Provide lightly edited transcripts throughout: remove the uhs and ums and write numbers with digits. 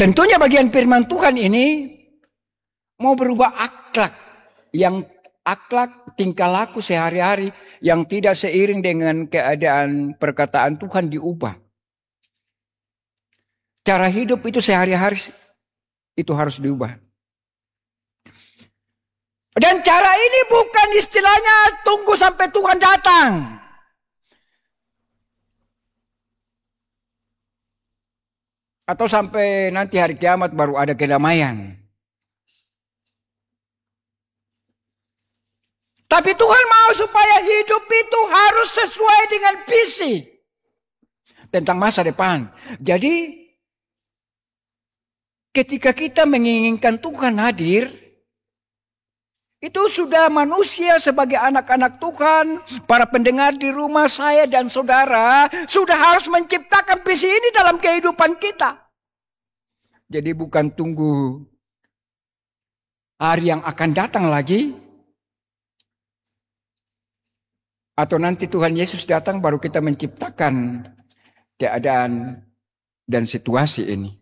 Tentunya bagian firman Tuhan ini mau berubah akhlak, yang akhlak tingkah laku sehari-hari yang tidak seiring dengan keadaan perkataan Tuhan diubah. Cara hidup itu sehari-hari itu harus diubah. Dan cara ini bukan istilahnya tunggu sampai Tuhan datang. Atau sampai nanti hari kiamat baru ada kedamaian. Tapi Tuhan mau supaya hidup itu harus sesuai dengan visi tentang masa depan. Jadi ketika kita menginginkan Tuhan hadir, itu sudah manusia sebagai anak-anak Tuhan, para pendengar di rumah saya dan saudara, sudah harus menciptakan visi ini dalam kehidupan kita. Jadi bukan tunggu hari yang akan datang lagi, atau nanti Tuhan Yesus datang baru kita menciptakan keadaan dan situasi ini.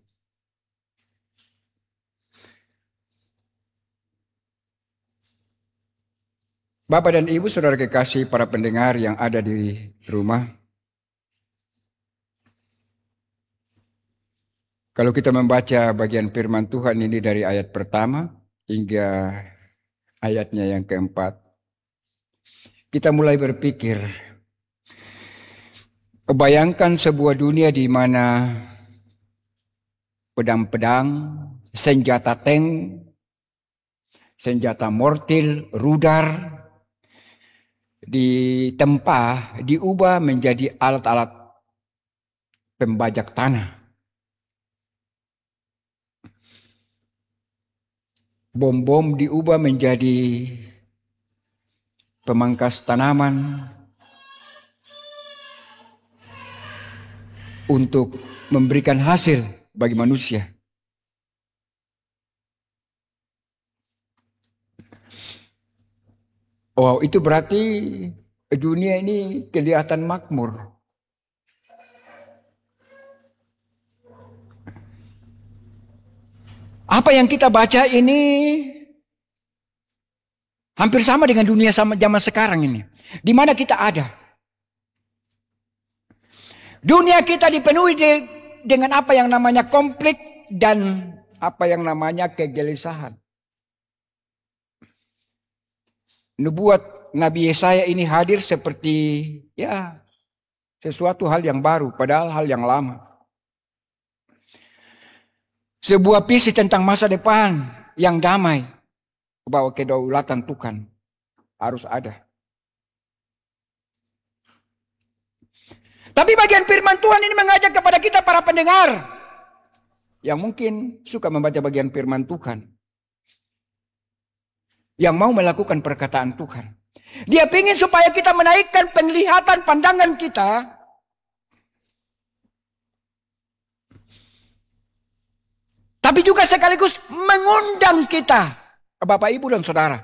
Bapak dan Ibu, saudara kekasih, para pendengar yang ada di rumah. Kalau kita membaca bagian firman Tuhan ini dari ayat pertama hingga ayatnya yang keempat, kita mulai berpikir, bayangkan sebuah dunia di mana pedang-pedang, senjata tank, senjata mortir, rudal, ditempa, diubah menjadi alat-alat pembajak tanah. Bom-bom diubah menjadi pemangkas tanaman untuk memberikan hasil bagi manusia. Oh, itu berarti dunia ini kelihatan makmur. Apa yang kita baca ini hampir sama dengan dunia zaman sekarang ini. Di mana kita ada? Dunia kita dipenuhi dengan apa yang namanya konflik dan apa yang namanya kegelisahan. Nubuat Nabi Yesaya ini hadir seperti sesuatu hal yang baru, padahal hal yang lama. Sebuah visi tentang masa depan yang damai, bahwa kedaulatan Tuhan harus ada. Tapi bagian firman Tuhan ini mengajak kepada kita para pendengar yang mungkin suka membaca bagian firman Tuhan, yang mau melakukan perkataan Tuhan. Dia ingin supaya kita menaikkan penglihatan pandangan kita tapi juga sekaligus mengundang kita, Bapak, Ibu, dan Saudara,